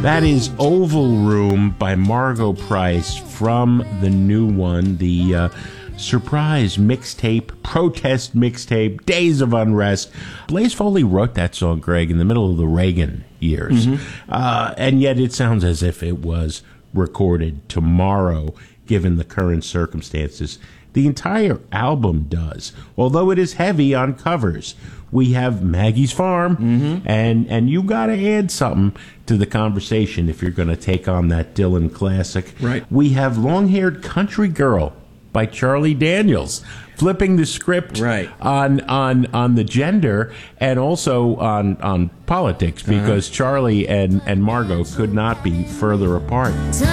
That is Oval Room by Margo Price from the new one, the surprise mixtape, protest mixtape, Days of Unrest. Blaze Foley wrote that song, Greg, in the middle of the Reagan years. And yet it sounds as if it was recorded tomorrow, given the current circumstances. The entire album does, although it is heavy on covers. We have Maggie's Farm, and you got to add something to the conversation if you're going to take on that Dylan classic. Right. We have Long-Haired Country Girl by Charlie Daniels, flipping the script on the gender and also on politics, because Charlie and Margo could not be further apart.